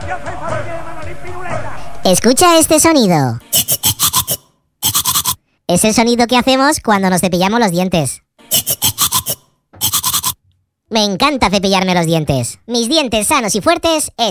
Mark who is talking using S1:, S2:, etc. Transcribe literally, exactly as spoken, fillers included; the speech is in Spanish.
S1: Escucha este sonido. Es el sonido que hacemos cuando nos cepillamos los dientes. Me encanta cepillarme los dientes. Mis dientes sanos y fuertes es